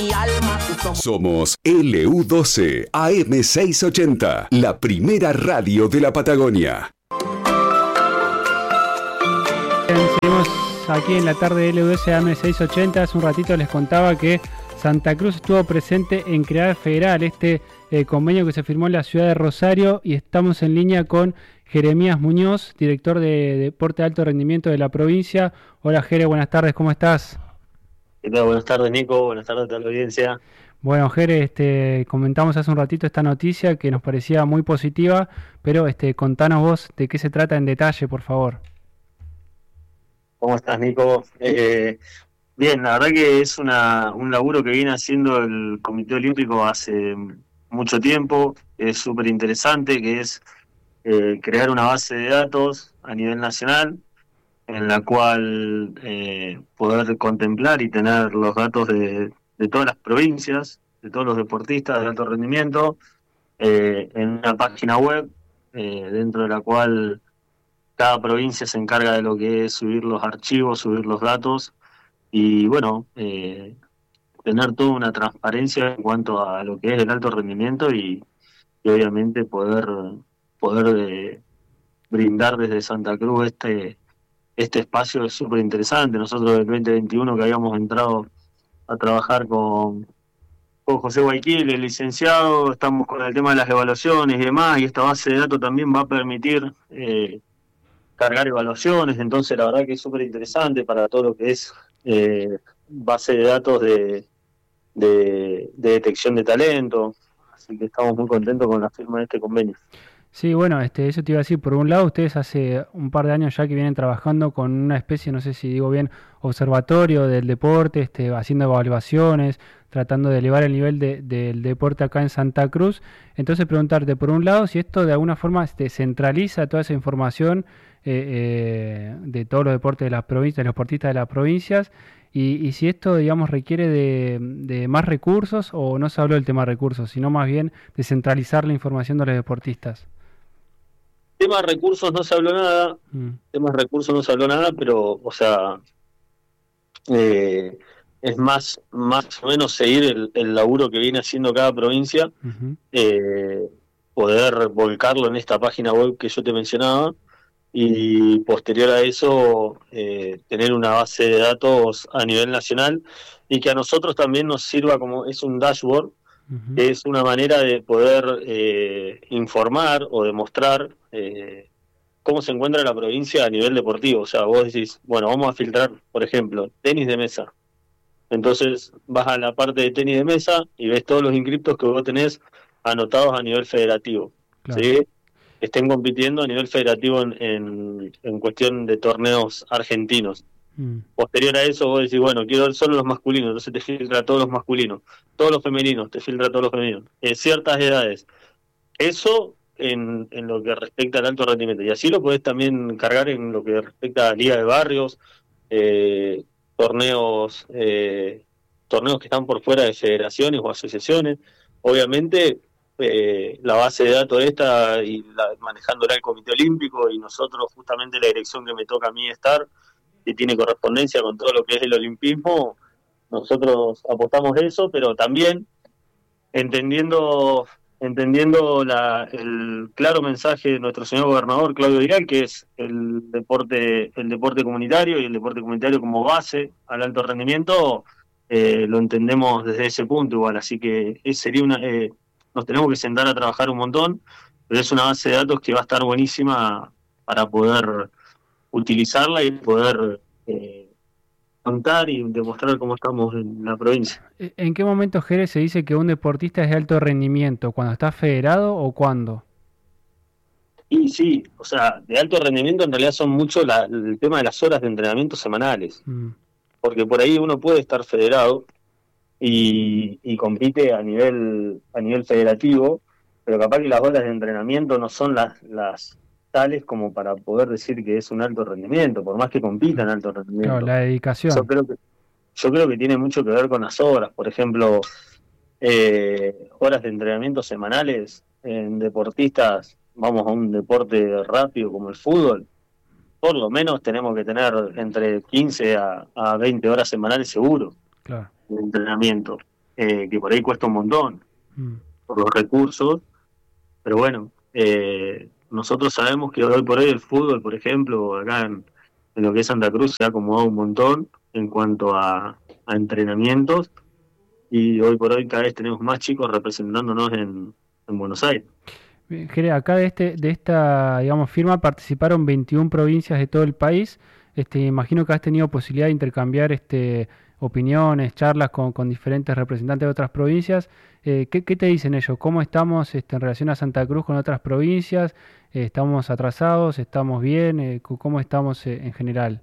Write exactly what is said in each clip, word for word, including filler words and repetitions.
mi alma. Somos L U doce A M seiscientos ochenta, la primera radio de la Patagonia. Seguimos aquí en la tarde de L U doce A M seiscientos ochenta. Hace un ratito les contaba que Santa Cruz estuvo presente en Crear Federal, este eh, convenio que se firmó en la ciudad de Rosario, y estamos en línea con Jeremías Muñoz, director de Deporte de Alto Rendimiento de la provincia. Hola Jere, buenas tardes, ¿cómo estás? ¿Qué tal? Buenas tardes, Nico, buenas tardes a toda la audiencia. Bueno, Jere, este, comentamos hace un ratito esta noticia que nos parecía muy positiva, pero este, contanos vos de qué se trata en detalle, por favor. ¿Cómo estás, Nico? Eh, bien, la verdad que es una, un laburo que viene haciendo el Comité Olímpico hace mucho tiempo, es súper interesante, que es eh, crear una base de datos a nivel nacional, en la cual eh, poder contemplar y tener los datos de, de todas las provincias, de todos los deportistas de alto rendimiento, eh, en una página web, eh, dentro de la cual cada provincia se encarga de lo que es subir los archivos, subir los datos y, bueno, eh, tener toda una transparencia en cuanto a lo que es el alto rendimiento y, y obviamente poder, poder eh, brindar desde Santa Cruz este Este espacio es súper interesante. Nosotros del veinte veintiuno que habíamos entrado a trabajar con, con José Guayquil, el licenciado, estamos con el tema de las evaluaciones y demás, y esta base de datos también va a permitir eh, cargar evaluaciones, entonces la verdad que es súper interesante para todo lo que es eh, base de datos de, de, de detección de talento, así que estamos muy contentos con la firma de este convenio. Sí, bueno, este, eso te iba a decir, por un lado ustedes hace un par de años ya que vienen trabajando con una especie, no sé si digo bien, observatorio del deporte, este, haciendo evaluaciones, tratando de elevar el nivel de, del deporte acá en Santa Cruz. Entonces preguntarte, por un lado, si esto de alguna forma este, centraliza toda esa información eh, eh, de todos los deportes de las provincias, de los deportistas de las provincias, y, y si esto, digamos, requiere de, de más recursos, o no se habló del tema de recursos, sino más bien de centralizar la información de los deportistas. Tema de recursos no se habló nada, Mm. temas de recursos no se habló nada, pero, o sea, eh, es más, más o menos seguir el, el laburo que viene haciendo cada provincia, Uh-huh. eh, poder volcarlo en esta página web que yo te mencionaba, y posterior a eso, eh, tener una base de datos a nivel nacional, y que a nosotros también nos sirva como, es un dashboard, Uh-huh. que es una manera de poder eh, informar o demostrar eh, cómo se encuentra la provincia a nivel deportivo. O sea, vos decís, bueno, vamos a filtrar, por ejemplo, tenis de mesa. Entonces vas a la parte de tenis de mesa y ves todos los inscriptos que vos tenés anotados a nivel federativo, Claro. ¿sí? Estén compitiendo a nivel federativo en, en, en cuestión de torneos argentinos. Mm. Posterior a eso vos decís, bueno, quiero ver solo los masculinos, entonces te filtra todos los masculinos, todos los femeninos, te filtra todos los femeninos, en ciertas edades. Eso en, en lo que respecta al alto rendimiento, y así lo podés también cargar en lo que respecta a liga de barrios, eh, torneos, eh, torneos que están por fuera de federaciones o asociaciones. Obviamente eh, la base de datos esta, y la, manejándola el Comité Olímpico, y nosotros justamente la dirección que me toca a mí estar, y tiene correspondencia con todo lo que es el olimpismo, nosotros apostamos eso, pero también entendiendo entendiendo la, el claro mensaje de nuestro señor gobernador Claudio Viral, que es el deporte el deporte comunitario, y el deporte comunitario como base al alto rendimiento, eh, lo entendemos desde ese punto igual, así que es, sería una eh, nos tenemos que sentar a trabajar un montón, pero es una base de datos que va a estar buenísima para poder utilizarla y poder eh, contar y demostrar cómo estamos en la provincia. ¿En qué momento, Jerez, se dice que un deportista es de alto rendimiento? ¿Cuando está federado o cuándo? Y sí, o sea, de alto rendimiento en realidad son mucho la, el tema de las horas de entrenamiento semanales, Mm. porque por ahí uno puede estar federado y, y compite a nivel a nivel federativo, pero capaz que las horas de entrenamiento no son las, las tales como para poder decir que es un alto rendimiento, por más que compita en alto rendimiento. Claro, la dedicación. Yo creo que yo creo que tiene mucho que ver con las horas, por ejemplo, eh, horas de entrenamiento semanales en deportistas, vamos a un deporte rápido como el fútbol, por lo menos tenemos que tener entre quince a, a veinte horas semanales seguro Claro. de entrenamiento. eh, que por ahí cuesta un montón Mm. por los recursos, pero bueno, eh, nosotros sabemos que hoy por hoy el fútbol, por ejemplo, acá en, en lo que es Santa Cruz se ha acomodado un montón en cuanto a, a entrenamientos, y hoy por hoy cada vez tenemos más chicos representándonos en, en Buenos Aires. Bien, Jere, acá de este, de esta, digamos, firma participaron veintiuna provincias de todo el país. Este, imagino que has tenido posibilidad de intercambiar este, opiniones, charlas con, con diferentes representantes de otras provincias. Eh, ¿qué, qué te dicen ellos? ¿Cómo estamos este, en relación a Santa Cruz con otras provincias? Eh, ¿estamos atrasados? ¿Estamos bien? Eh, cu- ¿cómo estamos eh, en general?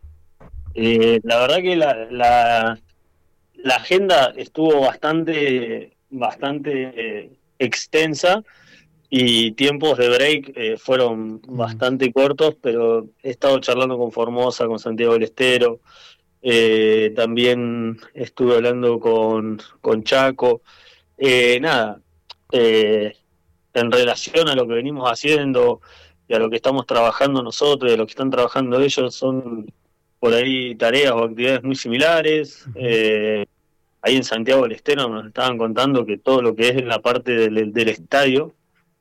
Eh, la verdad que la, la, la agenda estuvo bastante, bastante eh, extensa, y tiempos de break eh, fueron Mm, bastante cortos, pero he estado charlando con Formosa, con Santiago del Estero, eh, también estuve hablando con, con Chaco. Eh, nada, eh, en relación a lo que venimos haciendo y a lo que estamos trabajando nosotros y a lo que están trabajando ellos, son por ahí tareas o actividades muy similares. ujú. Eh, ahí en Santiago del Estero nos estaban contando que todo lo que es en la parte del, del estadio,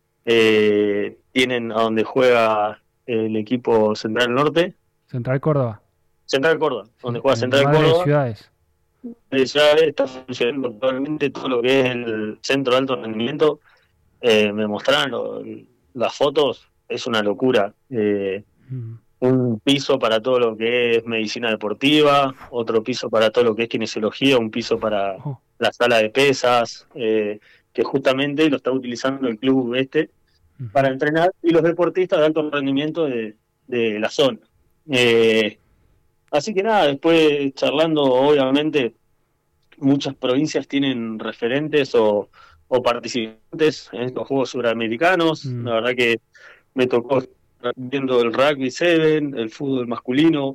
eh, tienen a donde juega el equipo Central Norte, Central Córdoba, Central Córdoba, donde sí, juega de, de Central Madre de Córdoba, Ciudades. eh, ya está funcionando actualmente todo lo que es el centro de alto rendimiento. Eh, me mostraron lo- las fotos, es una locura. Eh, Mm, un piso para todo lo que es medicina deportiva, otro piso para todo lo que es kinesiología, un piso para oh, la sala de pesas, eh, que justamente lo está utilizando el club este para ujú. entrenar, y los deportistas de alto rendimiento de, de la zona. Eh, así que nada, después charlando, obviamente, muchas provincias tienen referentes o, o participantes en estos Juegos Suramericanos. Mm. La verdad que me tocó estar viendo el rugby siete, el fútbol masculino,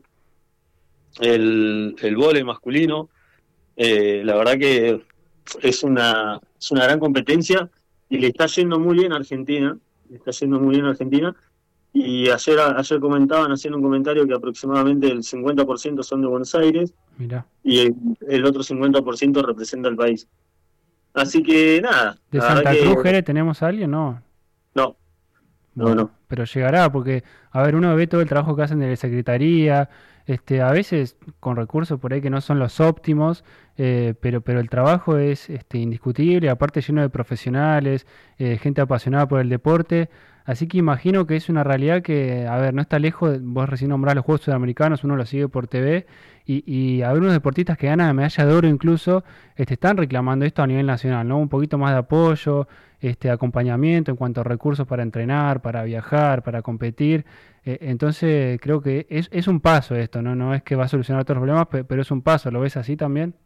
el, el vóley masculino. Eh, la verdad que es una, es una gran competencia, y le está yendo muy bien a Argentina, le está yendo muy bien a Argentina. Y ayer, ayer comentaban, haciendo un comentario, que aproximadamente el cincuenta por ciento son de Buenos Aires, Mirá. y el, el otro cincuenta por ciento representa al país. Así que nada, ¿De la verdad Santa que Cruz, Jere, tenemos a alguien? No. no, no, Bueno, no. pero llegará porque, a ver, uno ve todo el trabajo que hacen de la secretaría, este, a veces con recursos por ahí que no son los óptimos, eh, pero, pero el trabajo es este, indiscutible, aparte lleno de profesionales, eh, gente apasionada por el deporte, así que imagino que es una realidad que, a ver, no está lejos, de- vos recién nombrás los Juegos Sudamericanos, uno los sigue por T V, y, y a ver, unos deportistas que ganan medalla de oro incluso, este, están reclamando esto a nivel nacional, ¿no? Un poquito más de apoyo, este acompañamiento en cuanto a recursos para entrenar, para viajar, para competir. Eh, entonces creo que es, es un paso esto, ¿no? No es que va a solucionar todos los problemas, pe- pero es un paso. ¿Lo ves así también?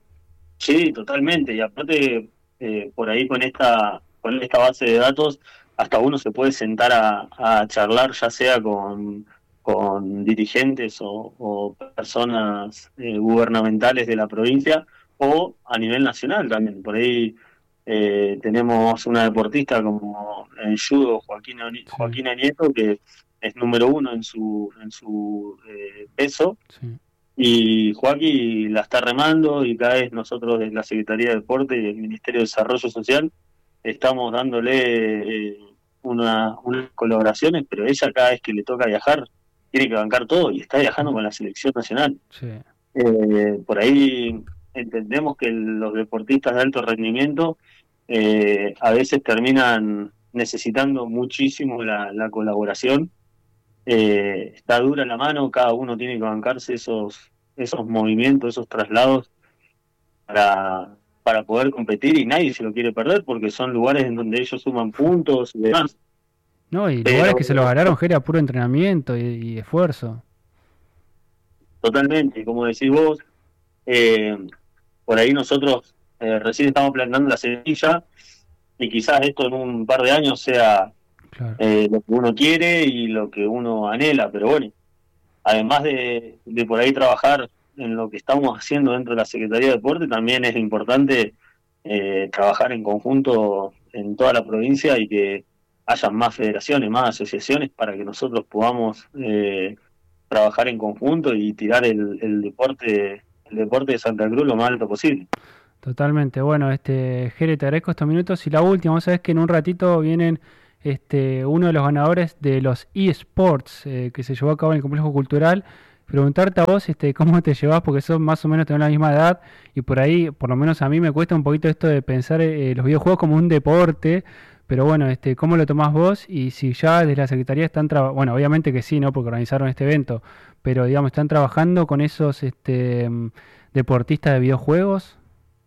Sí, totalmente. Y aparte, eh, por ahí con esta, con esta base de datos, hasta uno se puede sentar a, a charlar, ya sea con, con dirigentes o, o personas eh, gubernamentales de la provincia, o a nivel nacional también. Por ahí eh, tenemos una deportista como en judo, Joaquín, Sí, Joaquín Nieto, que es número uno en su, en su eh, peso, sí. y Joaquín la está remando, y cada vez nosotros de la Secretaría de Deporte y el Ministerio de Desarrollo Social estamos dándole eh, una, unas colaboraciones, pero ella cada vez que le toca viajar tiene que bancar todo, y está viajando Mm, con la selección nacional. sí. Eh, por ahí entendemos que los deportistas de alto rendimiento eh, a veces terminan necesitando muchísimo la, la colaboración. Eh, está dura la mano, cada uno tiene que bancarse esos, esos movimientos, esos traslados para, para poder competir, y nadie se lo quiere perder porque son lugares en donde ellos suman puntos y demás. No, y lugares Pero que se los ganaron, Jere, a puro entrenamiento y, y esfuerzo. totalmente, como decís vos, eh, por ahí nosotros eh, recién estamos plantando la semilla, y quizás esto en un par de años sea Claro. eh, lo que uno quiere y lo que uno anhela, pero bueno, además de, de por ahí trabajar en lo que estamos haciendo dentro de la Secretaría de Deporte, también es importante eh, trabajar en conjunto en toda la provincia, y que haya más federaciones, más asociaciones, para que nosotros podamos eh, trabajar en conjunto y tirar el, el deporte el deporte de Santa Cruz lo más alto posible. Totalmente. Bueno, este, Jere, te agradezco estos minutos. Y la última, vos sabés que en un ratito vienen este, uno de los ganadores de los eSports eh, que se llevó a cabo en el Complejo Cultural. Preguntarte a vos este, cómo te llevas, porque sos más o menos tenés la misma edad, y por ahí, por lo menos a mí me cuesta un poquito esto de pensar eh, los videojuegos como un deporte. Pero bueno, este, ¿cómo lo tomás vos? Y si ya desde la Secretaría están trabajando, bueno, obviamente que sí, ¿no? Porque organizaron este evento, pero digamos, ¿están trabajando con esos este, mm, deportistas de videojuegos?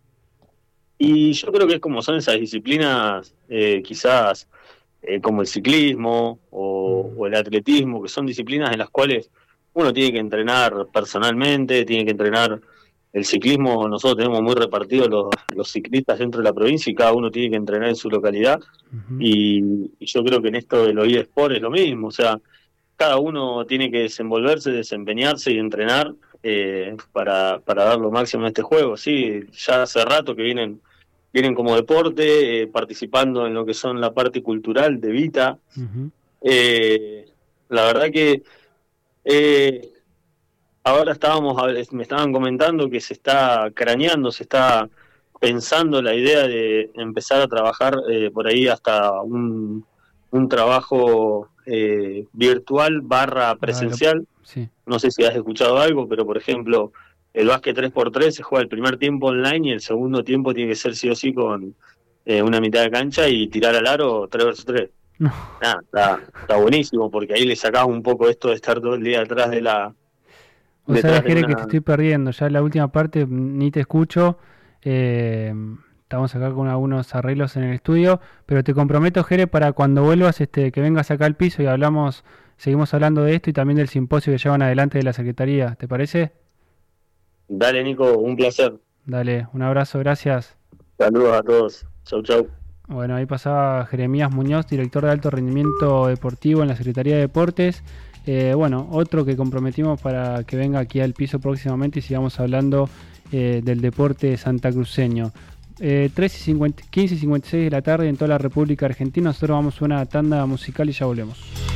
Y yo creo que es como son esas disciplinas, eh, quizás eh, como el ciclismo o, Mm, o el atletismo, que son disciplinas en las cuales uno tiene que entrenar personalmente, tiene que entrenar. El ciclismo, nosotros tenemos muy repartidos los, los ciclistas dentro de la provincia y cada uno tiene que entrenar en su localidad. ujú. Y, y yo creo que en esto de los eSports es lo mismo, o sea, cada uno tiene que desenvolverse, desempeñarse y entrenar eh, para, para dar lo máximo en este juego. Sí, ya hace rato que vienen, vienen como deporte, eh, participando en lo que son la parte cultural de Vita. Ujú. Eh, la verdad que eh, ahora estábamos, me estaban comentando que se está craneando, se está pensando la idea de empezar a trabajar eh, por ahí hasta un, un trabajo eh, virtual barra Ah, lo- presencial. sí. No sé si has escuchado algo, pero por ejemplo, el básquet tres por tres se juega el primer tiempo online y el segundo tiempo tiene que ser sí o sí con eh, una mitad de cancha y tirar al aro tres versus tres. No. Nada, está, está buenísimo porque ahí le sacás un poco esto de estar todo el día detrás de la O sea, detrás de Jere, que te una. estoy perdiendo. Ya en la última parte mm, ni te escucho. Eh, estamos acá con algunos arreglos en el estudio. Pero te comprometo, Jere, para cuando vuelvas, este, que vengas acá al piso y hablamos, seguimos hablando de esto y también del simposio que llevan adelante de la Secretaría. ¿Te parece? Dale, Nico, un placer. Dale, un abrazo, gracias. Saludos a todos. Chau, chau. Bueno, ahí pasaba Jeremías Muñoz, director de alto rendimiento deportivo en la Secretaría de Deportes. Eh, bueno, otro que comprometimos para que venga aquí al piso próximamente y sigamos hablando eh, del deporte santacruceño. Eh, tres y cincuenta, quince y cincuenta y seis de la tarde en toda la República Argentina. Nosotros vamos a una tanda musical y ya volvemos.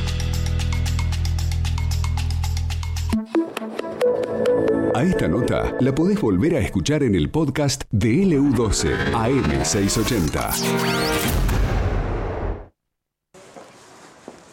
A esta nota la podés volver a escuchar en el podcast de L U doce A M seiscientos ochenta.